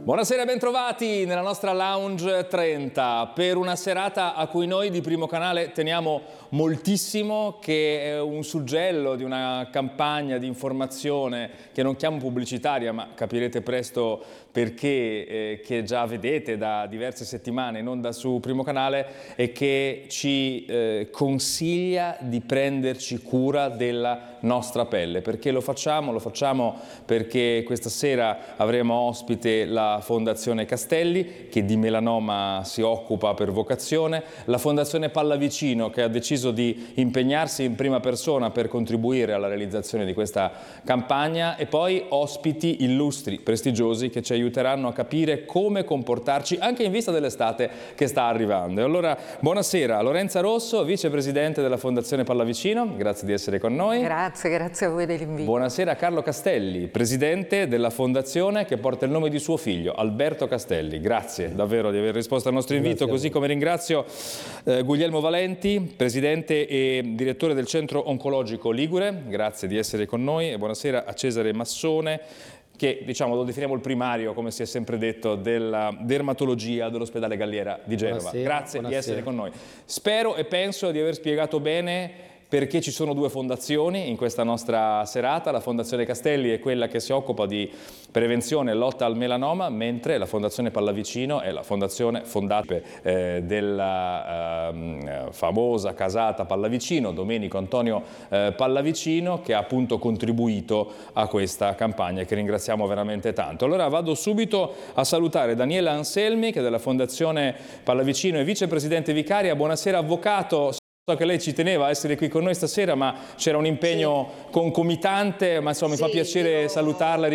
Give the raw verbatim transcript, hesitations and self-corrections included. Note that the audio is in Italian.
Buonasera e bentrovati nella nostra Lounge trenta per una serata a cui noi di Primo Canale teniamo moltissimo, che è un suggello di una campagna di informazione che non chiamo pubblicitaria, ma capirete presto perché, eh, che già vedete da diverse settimane in onda su Primo Canale, e che ci eh, consiglia di prenderci cura della nostra pelle. Perché lo facciamo? Lo facciamo perché questa sera avremo ospite la Fondazione Castelli, che di melanoma si occupa per vocazione, la Fondazione Pallavicino, che ha deciso di impegnarsi in prima persona per contribuire alla realizzazione di questa campagna, e poi ospiti illustri, prestigiosi, che ci aiuteranno a capire come comportarci anche in vista dell'estate che sta arrivando. E allora, buonasera Lorenza Rosso, vicepresidente della Fondazione Pallavicino, grazie di essere con noi. Grazie, grazie a voi dell'invito. Buonasera Carlo Castelli, presidente della fondazione che porta il nome di suo figlio, Alberto Castelli. Grazie davvero di aver risposto al nostro invito, così come ringrazio eh, Guglielmo Valenti, presidente e direttore del Centro Oncologico Ligure. Grazie di essere con noi, e buonasera a Cesare Massone, che diciamo lo definiamo il primario, come si è sempre detto, della dermatologia dell'ospedale Galliera di Genova. Buonasera, Grazie buonasera. di essere con noi. Spero e penso di aver spiegato bene perché ci sono due fondazioni in questa nostra serata. La Fondazione Castelli è quella che si occupa di prevenzione e lotta al melanoma, mentre la Fondazione Pallavicino è la fondazione fondata eh, della eh, famosa casata Pallavicino, Domenico Antonio eh, Pallavicino, che ha appunto contribuito a questa campagna, che ringraziamo veramente tanto. Allora vado subito a salutare Daniela Anselmi, che della Fondazione Pallavicino è vicepresidente vicaria. Buonasera avvocato. So che lei ci teneva a essere qui con noi stasera, ma c'era un impegno sì. concomitante, ma insomma sì, mi fa piacere io... salutarla.